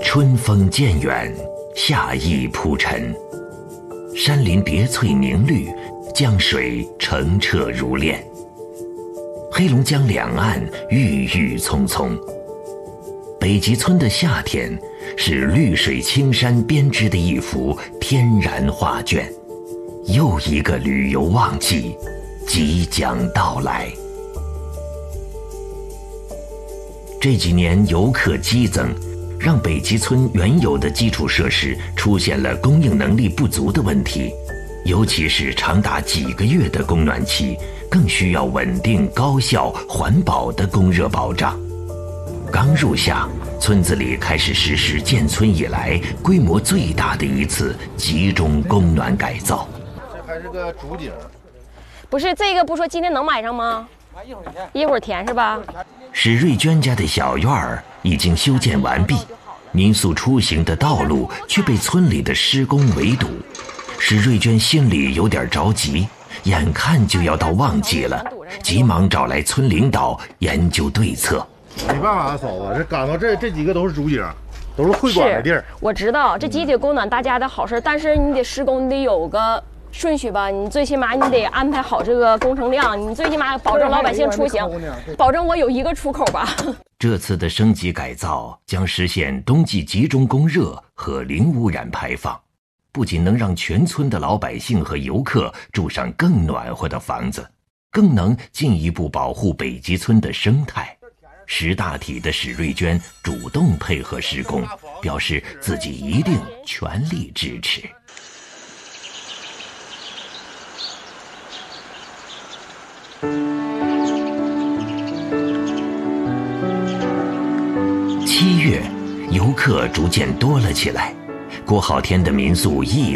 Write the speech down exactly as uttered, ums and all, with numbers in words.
春风渐远，夏意铺陈，山林叠翠凝绿，江水澄澈如练。黑龙江两岸郁郁葱葱。北极村的夏天是绿水青山编织的一幅天然画卷，又一个旅游旺季即将到来。这几年游客激增，让北极村原有的基础设施出现了供应能力不足的问题，尤其是长达几个月的供暖期，更需要稳定、高效、环保的供热保障。刚入夏，村子里开始实施建村以来规模最大的一次集中供暖改造。 这还是个主景， 不是这个，不说今天能买上吗？一会儿填，一会儿填是吧？ 史瑞娟家的小院儿已经修建完毕，民宿出行的道路却被村里的施工围堵。史瑞娟心里有点着急，眼看就要到旺季了，急忙找来村领导研究对策。 没办法啊，嫂子，这赶到这这几个都是主景，都是会馆的地儿。 我知道这集体供暖大家的好事，但是你得施工，你得有个顺序吧，你最起码你得安排好这个工程量，你最起码保证老百姓出行，保证我有一个出口吧。 这次的升级改造将实现冬季集中供热和零污染排放，不仅能让全村的老百姓和游客住上更暖和的房子，更能进一步保护北极村的生态。识大体的史瑞娟主动配合施工，表示自己一定全力支持。七月，游客逐渐多了起来，过好天的民宿一